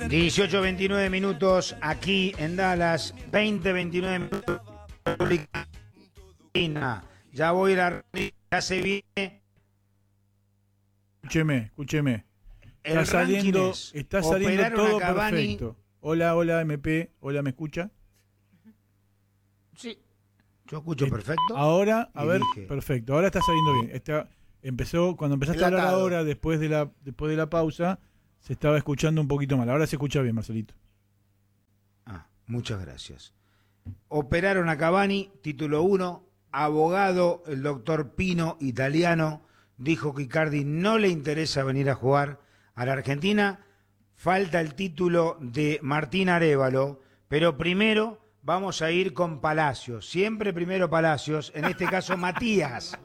18:29 minutos aquí en Dallas, 20:29 minutos ya voy a la ya se viene. Escúcheme. El Está saliendo todo perfecto. Hola MP, hola, ¿me escucha? Sí, yo escucho perfecto. Ahora, a ver, perfecto, ahora está saliendo bien. Cuando empezaste a hablar ahora, después de la pausa, se estaba escuchando un poquito mal. Ahora se escucha bien, Marcelito. Muchas gracias. Operaron a Cavani, título 1, abogado, el doctor Pino, italiano, dijo que Icardi no le interesa venir a jugar a la Argentina. Falta el título de Martín Arévalo, pero primero vamos a ir con Palacios. Siempre primero Palacios, en este caso Matías.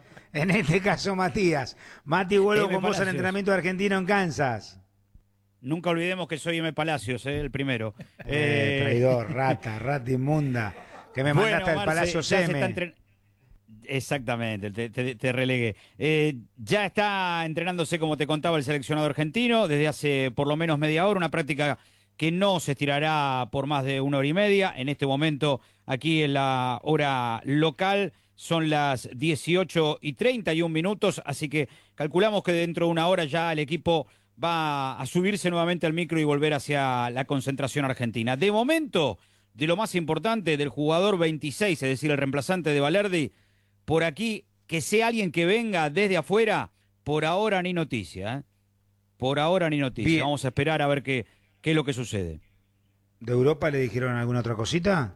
Mati, vuelvo con vos al entrenamiento argentino en Kansas. Nunca olvidemos que soy M. Palacios, el primero. Traidor, rata inmunda, que me mandaste al Palacios M. Exactamente, te relegué. Ya está entrenándose, como te contaba, el seleccionado argentino desde hace por lo menos media hora, una práctica que no se estirará por más de 1 hora y media. En este momento, aquí en la hora local, son las 18:31, así que calculamos que dentro de una hora ya el equipo va a subirse nuevamente al micro y volver hacia la concentración argentina. De momento, de lo más importante, del jugador 26, es decir, el reemplazante de Valerdi, por aquí, que sea alguien que venga desde afuera, por ahora ni noticia. Por ahora ni noticia. Bien. Vamos a esperar a ver qué es lo que sucede. ¿De Europa le dijeron alguna otra cosita?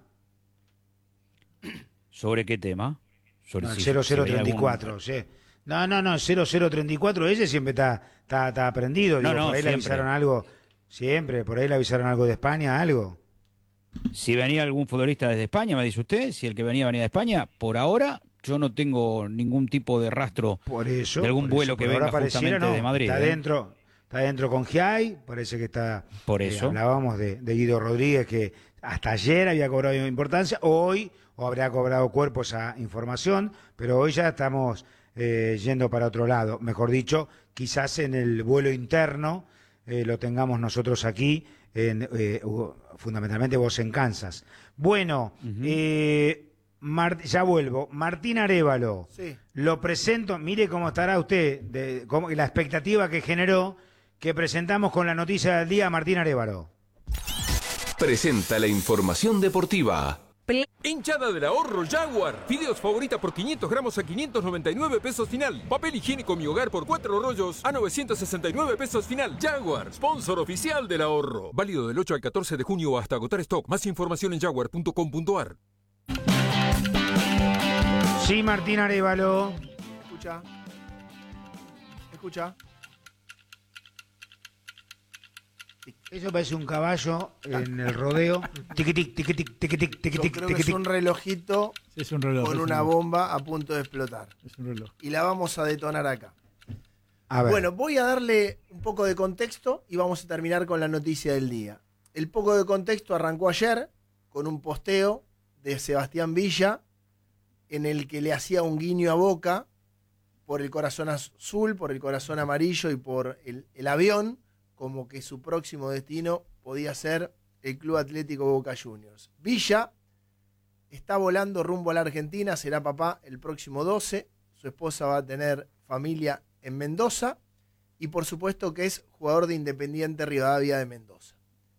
¿Sobre qué tema? Sobre el 0034, sí. No, 0034, ese siempre está prendido. Digo, por ahí le avisaron algo, siempre, por ahí le avisaron algo de España, algo. Si venía algún futbolista desde España, me dice usted, si el que venía de España, por ahora yo no tengo ningún tipo de rastro de algún vuelo que venga justamente de Madrid. Está dentro con Giai, parece que está... Por eso. Hablábamos de Guido Rodríguez, que hasta ayer había cobrado importancia, hoy, o habría cobrado cuerpo esa información, pero hoy ya estamos yendo para otro lado. Mejor dicho, quizás en el vuelo interno lo tengamos nosotros aquí, fundamentalmente vos en Kansas. Bueno, ya vuelvo. Martín Arévalo, sí. Lo presento, mire cómo estará usted, la expectativa que generó, que presentamos con la noticia del día, Martín Arévalo. Presenta la información deportiva. Hinchada del ahorro Jaguar. Fideos favorita por 500 gramos a 599 pesos final. Papel higiénico Mi Hogar por 4 rollos a 969 pesos final. Jaguar, sponsor oficial del ahorro. Válido del 8 al 14 de junio hasta agotar stock. Más información en jaguar.com.ar. Sí, Martín Arévalo. Escucha. Eso parece un caballo en el rodeo. Tiquitic, tiquitic, tiquitic, tiquitic. Creo que es un relojito es un reloj, con una bomba a punto de explotar. Es un reloj. Y la vamos a detonar acá. A ver. Bueno, voy a darle un poco de contexto y vamos a terminar con la noticia del día. El poco de contexto arrancó ayer con un posteo de Sebastián Villa en el que le hacía un guiño a Boca por el corazón azul, por el corazón amarillo y por el avión, como que su próximo destino podía ser el Club Atlético Boca Juniors. Villa está volando rumbo a la Argentina, será papá el próximo 12, su esposa va a tener familia en Mendoza y por supuesto que es jugador de Independiente Rivadavia de Mendoza.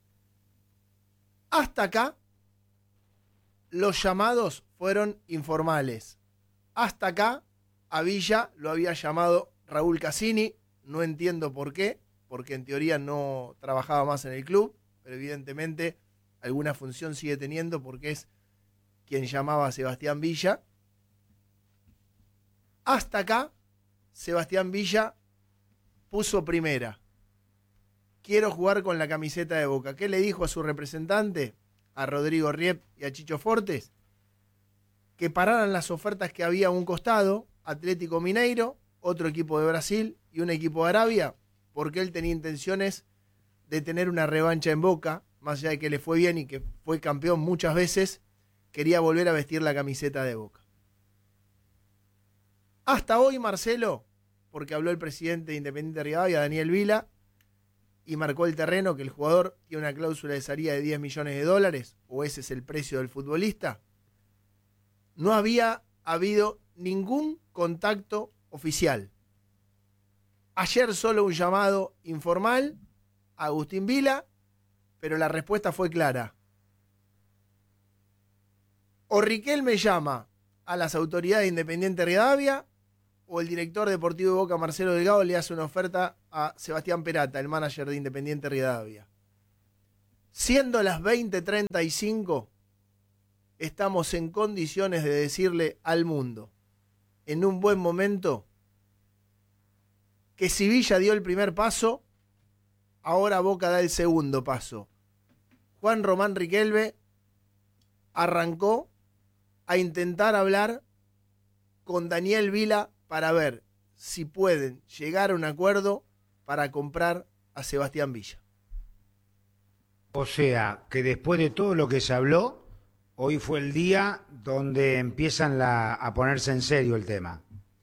Hasta acá los llamados fueron informales. Hasta acá a Villa lo había llamado Raúl Cassini, no entiendo por qué, porque en teoría no trabajaba más en el club, pero evidentemente alguna función sigue teniendo porque es quien llamaba a Sebastián Villa. Hasta acá, Sebastián Villa puso primera. Quiero jugar con la camiseta de Boca. ¿Qué le dijo a su representante, a Rodrigo Riep y a Chicho Fortes? Que pararan las ofertas que había a un costado, Atlético Mineiro, otro equipo de Brasil y un equipo de Arabia, porque él tenía intenciones de tener una revancha en Boca, más allá de que le fue bien y que fue campeón muchas veces, quería volver a vestir la camiseta de Boca. Hasta hoy, Marcelo, porque habló el presidente de Independiente Rivadavia, Daniel Vila, y marcó el terreno que el jugador tiene una cláusula de salida de $10 millones, o ese es el precio del futbolista, no había habido ningún contacto oficial. Ayer solo un llamado informal a Agustín Vila, pero la respuesta fue clara. O Riquelme llama a las autoridades de Independiente Rivadavia, o el director deportivo de Boca, Marcelo Delgado, le hace una oferta a Sebastián Perata, el manager de Independiente Rivadavia. Siendo las 20:35, estamos en condiciones de decirle al mundo, en un buen momento, que si Villa dio el primer paso, ahora Boca da el segundo paso. Juan Román Riquelme arrancó a intentar hablar con Daniel Vila para ver si pueden llegar a un acuerdo para comprar a Sebastián Villa. O sea, que después de todo lo que se habló, hoy fue el día donde empiezan a ponerse en serio el tema.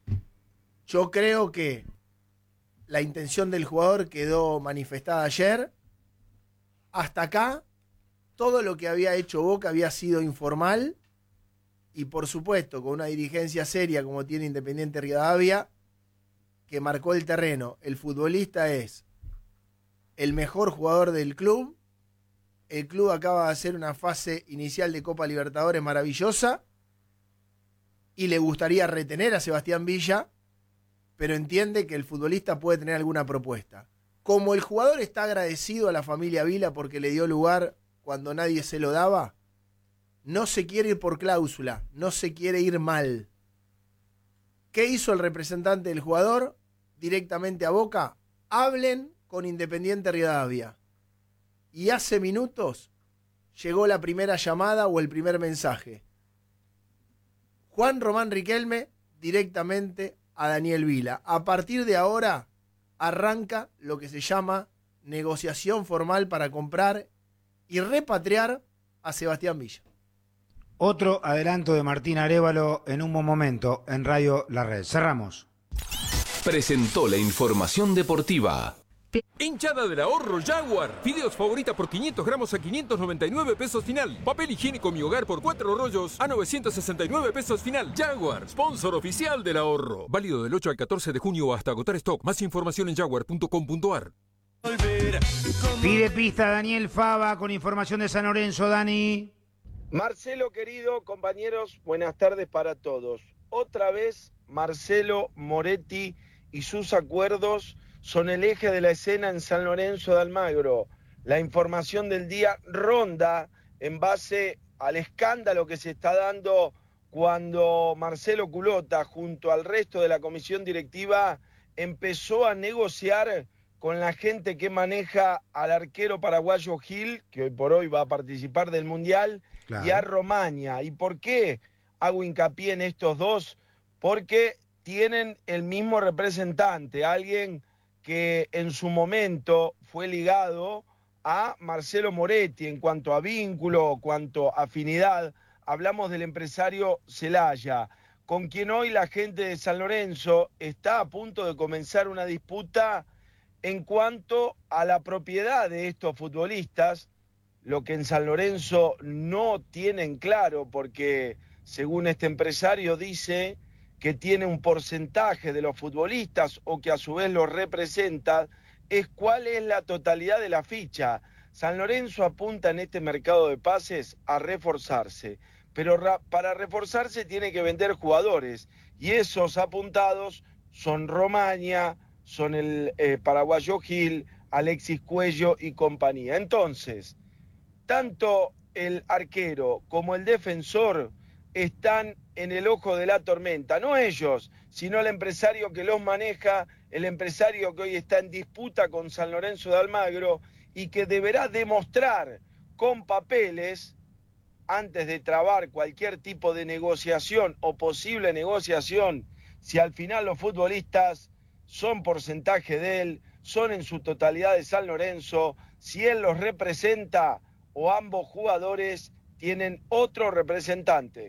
Yo creo que la intención del jugador quedó manifestada ayer. Hasta acá, todo lo que había hecho Boca había sido informal y, por supuesto, con una dirigencia seria como tiene Independiente Rivadavia, que marcó el terreno. El futbolista es el mejor jugador del club. El club acaba de hacer una fase inicial de Copa Libertadores maravillosa y le gustaría retener a Sebastián Villa, pero entiende que el futbolista puede tener alguna propuesta. Como el jugador está agradecido a la familia Vila porque le dio lugar cuando nadie se lo daba, no se quiere ir por cláusula, no se quiere ir mal. ¿Qué hizo el representante del jugador? Directamente a Boca, hablen con Independiente Rivadavia. Y hace minutos llegó la primera llamada o el primer mensaje. Juan Román Riquelme directamente a Daniel Vila. A partir de ahora arranca lo que se llama negociación formal para comprar y repatriar a Sebastián Villa. Otro adelanto de Martín Arévalo en un buen momento en Radio La Red. Cerramos. Presentó la información deportiva. Hinchada del ahorro Jaguar. Fideos favorita por 500 gramos a 599 pesos final. Papel higiénico Mi Hogar por 4 rollos a 969 pesos final. Jaguar, sponsor oficial del ahorro. Válido del 8 al 14 de junio hasta agotar stock. Más información en jaguar.com.ar. Pide pista Daniel Fava con información de San Lorenzo. Dani. Marcelo, querido, compañeros, buenas tardes para todos. Otra vez Marcelo Moretti y sus acuerdos son el eje de la escena en San Lorenzo de Almagro. La información del día ronda en base al escándalo que se está dando cuando Marcelo Culota, junto al resto de la comisión directiva, empezó a negociar con la gente que maneja al arquero paraguayo Gil, que hoy por hoy va a participar del Mundial, claro, y a Romaña. ¿Y por qué hago hincapié en estos dos? Porque tienen el mismo representante, alguien que en su momento fue ligado a Marcelo Moretti en cuanto a vínculo, cuanto a afinidad. Hablamos del empresario Celaya, con quien hoy la gente de San Lorenzo está a punto de comenzar una disputa en cuanto a la propiedad de estos futbolistas, lo que en San Lorenzo no tienen claro, porque según este empresario dice que tiene un porcentaje de los futbolistas o que a su vez los representa, es cuál es la totalidad de la ficha. San Lorenzo apunta en este mercado de pases a reforzarse, pero para reforzarse tiene que vender jugadores, y esos apuntados son Romaña, son el paraguayo Gil, Alexis Cuello y compañía. Entonces, tanto el arquero como el defensor están en el ojo de la tormenta, no ellos, sino el empresario que los maneja, el empresario que hoy está en disputa con San Lorenzo de Almagro y que deberá demostrar con papeles, antes de trabar cualquier tipo de negociación o posible negociación, si al final los futbolistas son porcentaje de él, son en su totalidad de San Lorenzo, si él los representa o ambos jugadores tienen otro representante.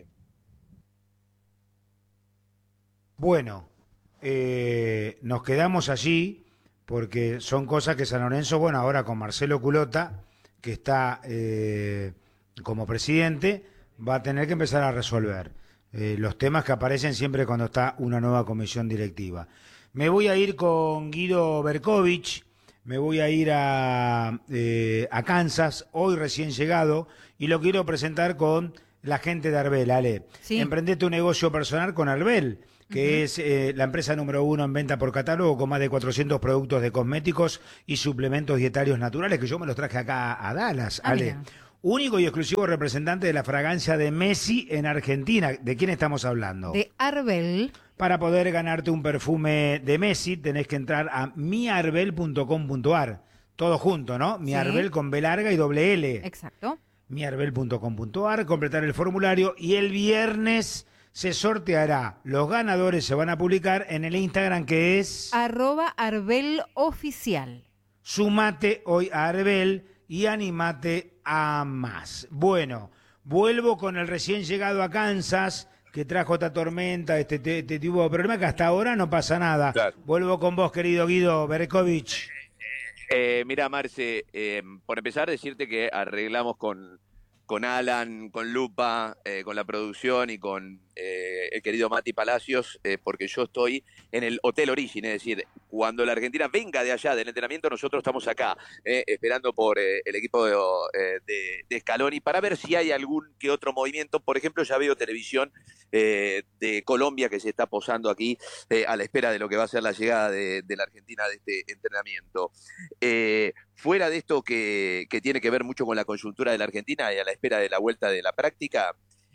Bueno, nos quedamos allí porque son cosas que San Lorenzo, bueno, ahora con Marcelo Culota, que está como presidente, va a tener que empezar a resolver los temas que aparecen siempre cuando está una nueva comisión directiva. Me voy a ir con Guido Berkovich, me voy a ir a Kansas, hoy recién llegado, y lo quiero presentar con la gente de Arbel, Ale. Sí. Emprende tu negocio personal con Arbel, que es la empresa número 1 en venta por catálogo, con más de 400 productos de cosméticos y suplementos dietarios naturales, que yo me los traje acá a Dallas, Ale. Mira. Único y exclusivo representante de la fragancia de Messi en Argentina. ¿De quién estamos hablando? De Arbel. Para poder ganarte un perfume de Messi tenés que entrar a miarbel.com.ar. Todo junto, ¿no? Miarbel con B larga y doble L. Exacto. Miarbel.com.ar, completar el formulario y el viernes se sorteará. Los ganadores se van a publicar en el Instagram que es @ArbelOficial. Sumate hoy a Arbel y animate a más. Bueno, vuelvo con el recién llegado a Kansas, que trajo esta tormenta, este tipo de problema, que hasta ahora no pasa nada. Claro. Vuelvo con vos, querido Guido Berkovich. Mira, Marce, por empezar, decirte que arreglamos con Alan, con Lupa, con la producción y con el querido Mati Palacios, porque yo estoy en el Hotel Origin, es decir, cuando la Argentina venga de allá del entrenamiento, nosotros estamos acá, esperando por el equipo de Scaloni, para ver si hay algún que otro movimiento. Por ejemplo, ya veo televisión de Colombia que se está posando aquí a la espera de lo que va a ser la llegada de la Argentina de este entrenamiento. Fuera de esto que tiene que ver mucho con la coyuntura de la Argentina y a la espera de la vuelta de la práctica,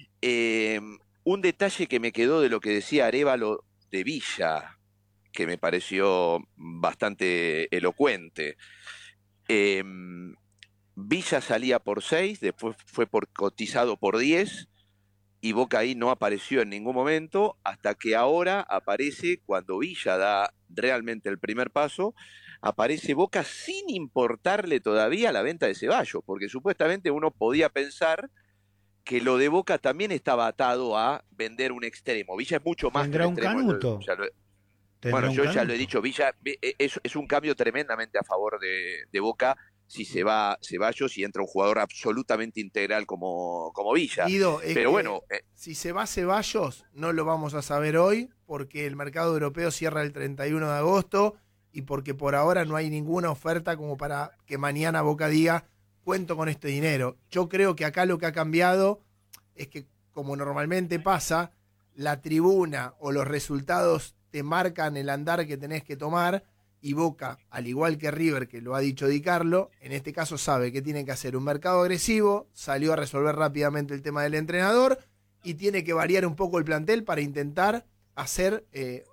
un detalle que me quedó de lo que decía Arévalo de Villa, que me pareció bastante elocuente. Villa salía por 6, después fue cotizado por 10, y Boca ahí no apareció en ningún momento, hasta que ahora aparece, cuando Villa da realmente el primer paso, aparece Boca sin importarle todavía la venta de Ceballos, porque supuestamente uno podía pensar que lo de Boca también estaba atado a vender un extremo. Villa es mucho más ¿Tendrá que un extremo. canuto? Bueno, yo ya lo he dicho, Villa es un cambio tremendamente a favor de Boca si se va Ceballos y entra un jugador absolutamente integral como Villa. Guido, pero bueno, si se va Ceballos, no lo vamos a saber hoy, porque el mercado europeo cierra el 31 de agosto y porque por ahora no hay ninguna oferta como para que mañana Boca diga, cuento con este dinero. Yo creo que acá lo que ha cambiado es que, como normalmente pasa, la tribuna o los resultados te marcan el andar que tenés que tomar, y Boca, al igual que River, que lo ha dicho Di Carlo, en este caso sabe que tiene que hacer un mercado agresivo, salió a resolver rápidamente el tema del entrenador y tiene que variar un poco el plantel para intentar hacer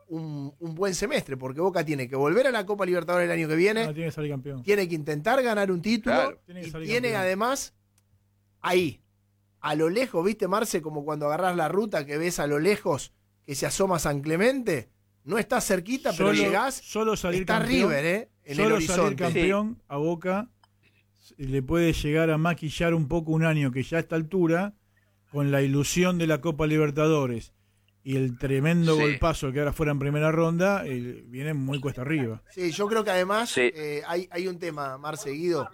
un buen semestre, porque Boca tiene que volver a la Copa Libertadores el año que viene, tiene que salir campeón. Tiene que intentar ganar un título, claro, y tiene además ahí, a lo lejos, ¿viste, Marce? Como cuando agarrás la ruta que ves a lo lejos que se asoma San Clemente. No está cerquita, pero llegás. Solo salir está campeón, River, en solo el horizonte. salir campeón a Boca le puede llegar a maquillar un poco un año que ya a esta altura, con la ilusión de la Copa Libertadores y el tremendo golpazo que ahora fuera en primera ronda, viene muy cuesta arriba. Sí, yo creo que además hay un tema, Marce, Guido,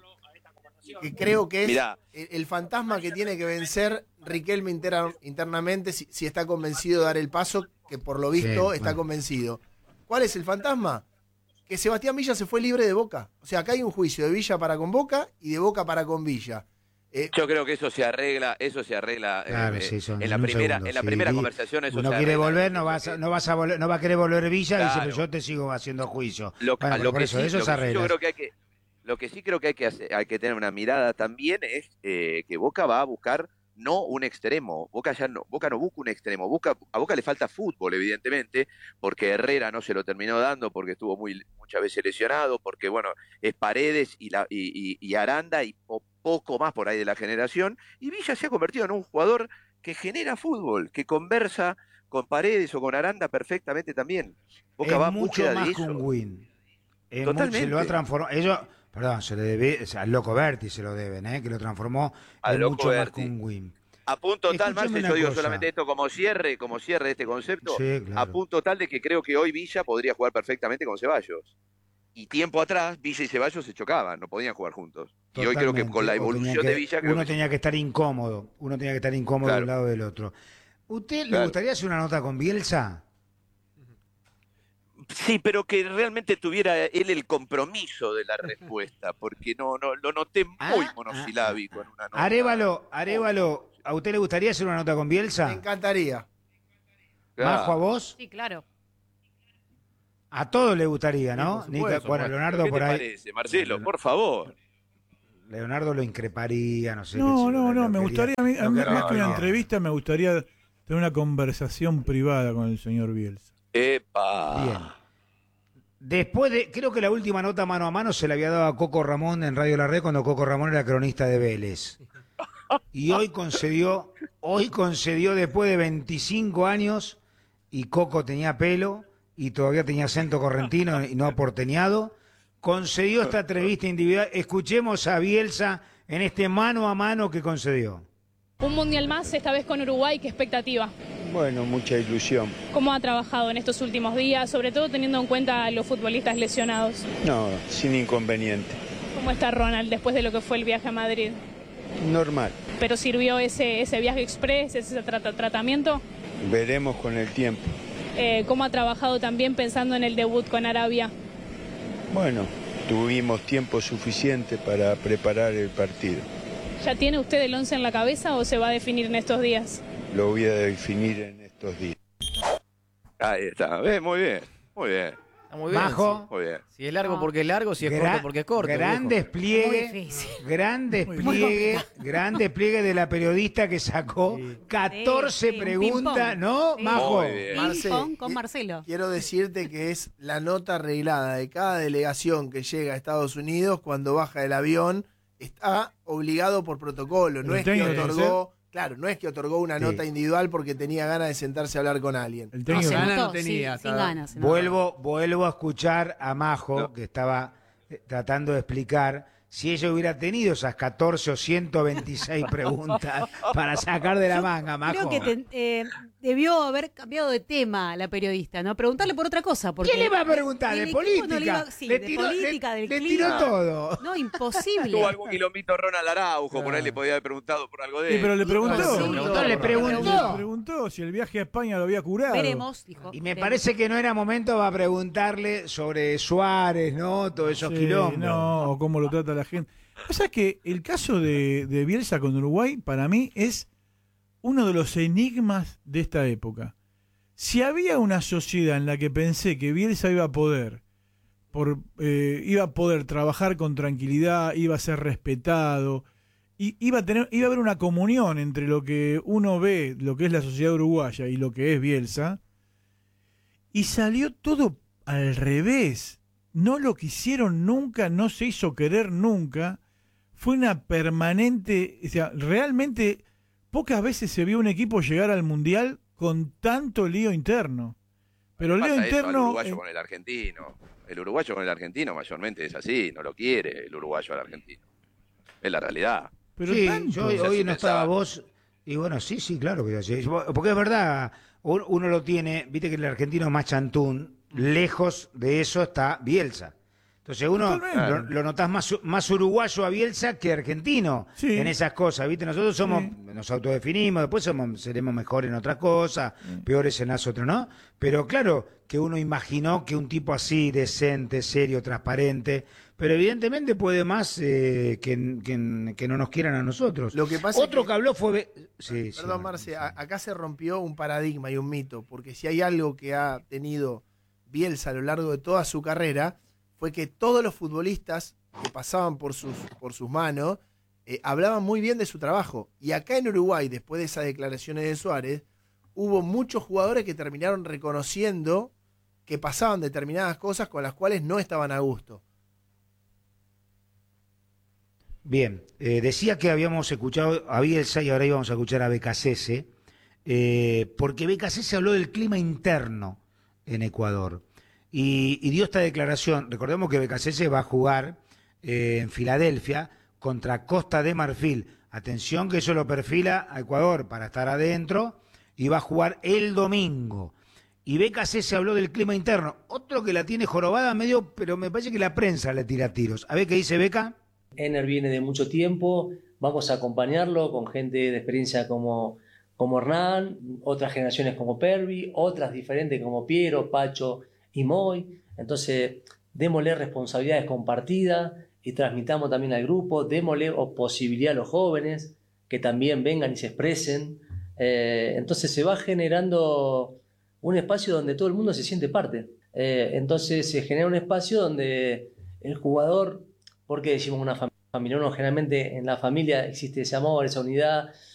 que creo que es el fantasma que tiene que vencer Riquelme internamente si está convencido de dar el paso, que por lo visto está convencido. ¿Cuál es el fantasma? Que Sebastián Villa se fue libre de Boca. O sea, acá hay un juicio de Villa para con Boca y de Boca para con Villa. Yo creo que eso se arregla Claro, en la primera conversación. Eso uno se quiere arregla. volver, no va a querer volver Villa, y dice, pero yo te sigo haciendo juicio. Eso se arregla. Yo creo que lo que sí creo que hay que tener una mirada también es que Boca va a buscar no un extremo. Boca no busca un extremo. A Boca le falta fútbol, evidentemente, porque Herrera no se lo terminó dando, porque estuvo muchas veces lesionado, porque bueno, es Paredes y Aranda y poco más por ahí de la generación, y Villa se ha convertido en un jugador que genera fútbol, que conversa con Paredes o con Aranda perfectamente también. Boca va mucho más que un win. Totalmente. Se lo ha transformado. Se le debe, al Loco Berti se lo deben, que lo transformó en mucho más que un win. A punto tal, Marce, yo digo cosa. solamente esto como cierre de este concepto, Sí, claro. a punto tal de que creo que hoy Villa podría jugar perfectamente con Ceballos. y tiempo atrás Villa y Ceballos se chocaban, no podían jugar juntos. Y hoy creo que con la evolución de Villa... Uno tenía que estar incómodo, de un lado del otro. ¿Usted le gustaría hacer una nota con Bielsa? Sí, pero que realmente tuviera él el compromiso de la respuesta, porque no lo noté muy monosilábico en una nota. Arévalo, ¿a usted le gustaría hacer una nota con Bielsa? Me encantaría. ¿Majo, a vos? Sí, claro. A todos le gustaría, ¿no? Sí, por supuesto, bueno, Leonardo ¿qué por te ahí. parece, Marcelo? Por favor. Leonardo lo increparía, no sé. No, me gustaría, a mí más que una entrevista, me gustaría tener una conversación privada con el señor Bielsa. ¡Epa! Bien. Después creo que la última nota mano a mano se la había dado a Coco Ramón en Radio La Red cuando Coco Ramón era cronista de Vélez. Y hoy concedió después de 25 años, y Coco tenía pelo y todavía tenía acento correntino y no porteñado, concedió esta entrevista individual. Escuchemos a Bielsa en este mano a mano que concedió. Un mundial más, esta vez con Uruguay, ¿qué expectativa? Bueno, mucha ilusión. ¿Cómo ha trabajado en estos últimos días, sobre todo teniendo en cuenta a los futbolistas lesionados? No, sin inconveniente. ¿Cómo está Ronald después de lo que fue el viaje a Madrid? Normal. ¿Pero sirvió ese viaje express, ese tratamiento? Veremos con el tiempo. ¿Cómo ha trabajado también pensando en el debut con Arabia? Bueno, tuvimos tiempo suficiente para preparar el partido. ¿Ya tiene usted el 11 en la cabeza o se va a definir en estos días? Lo voy a definir en estos días. Ahí está, muy bien, muy bien. Está muy bien. Majo. Muy bien. Si es largo porque es largo, si es corto porque es corto. Gran despliegue de la periodista que sacó 14 preguntas, ¿no, Majo? Ping-pong con Marcelo. Quiero decirte que es la nota arreglada de cada delegación que llega a Estados Unidos cuando baja del avión. Está obligado por protocolo, no es que otorgó una nota individual porque tenía ganas de sentarse a hablar con alguien. El técnico ganas no tenía. Sin ganas. Vuelvo a escuchar a Majo, que estaba tratando de explicar si ella hubiera tenido esas 14 o 126 preguntas para sacar de la manga, Majo. Creo que debió haber cambiado de tema la periodista, ¿no? Preguntarle por otra cosa. Porque ¿Qué le va a preguntar? ¿De política? De política, del clima. Le tiró todo. No, imposible. Tuvo algún kilómetro Ronald Araujo, por ahí le podía haber preguntado por algo de él. Sí, pero le preguntó. Le preguntó si el viaje a España lo había curado. Veremos, dijo. Y me parece que no era momento para preguntarle sobre Suárez, ¿no? Todos esos quilombos. No, o cómo lo trata la gente. O sea que el caso de Bielsa con Uruguay, para mí, es uno de los enigmas de esta época. Si había una sociedad en la que pensé que Bielsa iba a poder trabajar con tranquilidad, iba a ser respetado, y iba a haber una comunión entre lo que uno ve, lo que es la sociedad uruguaya y lo que es Bielsa, y salió todo al revés. No lo quisieron nunca, no se hizo querer nunca. Fue una permanente, o sea, realmente pocas veces se vio un equipo llegar al Mundial con tanto lío interno. Pero el lío interno... El uruguayo con el argentino. El uruguayo con el argentino mayormente es así, no lo quiere el uruguayo al argentino. Es la realidad. Pero sí, tanto. yo hoy no estaba vos, y bueno, sí, claro que sí. Porque es verdad, uno lo tiene, viste que el argentino es más chantún, lejos de eso está Bielsa. Entonces uno lo notás más uruguayo a Bielsa que argentino en esas cosas, ¿viste? Nosotros nos autodefinimos, después seremos mejores en otras cosas, peores en las otras, ¿no? Pero claro que uno imaginó que un tipo así, decente, serio, transparente, pero evidentemente puede más que no nos quieran a nosotros. Lo que pasa Otro que habló fue... Perdón, Marce, acá se rompió un paradigma y un mito, porque si hay algo que ha tenido Bielsa a lo largo de toda su carrera, fue que todos los futbolistas que pasaban por sus manos hablaban muy bien de su trabajo. Y acá en Uruguay, después de esas declaraciones de Suárez, hubo muchos jugadores que terminaron reconociendo que pasaban determinadas cosas con las cuales no estaban a gusto. Bien, decía que habíamos escuchado a Bielsa y ahora íbamos a escuchar a Becasese, porque Becasese habló del clima interno en Ecuador. Y dio esta declaración. Recordemos que Becasese va a jugar en Filadelfia contra Costa de Marfil. Atención que eso lo perfila a Ecuador para estar adentro y va a jugar el domingo. Y BKC se habló del clima interno. Otro que la tiene jorobada medio, pero me parece que la prensa le tira tiros. A ver qué dice Beca. Ener viene de mucho tiempo, vamos a acompañarlo con gente de experiencia como Hernán, otras generaciones como Pervi, otras diferentes como Piero, Pacho y Moy. Entonces, démosle responsabilidades compartidas y transmitamos también al grupo, démosle posibilidad a los jóvenes que también vengan y se expresen. Entonces se va generando un espacio donde todo el mundo se siente parte. Entonces se genera un espacio donde el jugador, ¿por qué decimos una familia? Uno generalmente en la familia existe ese amor, esa unidad,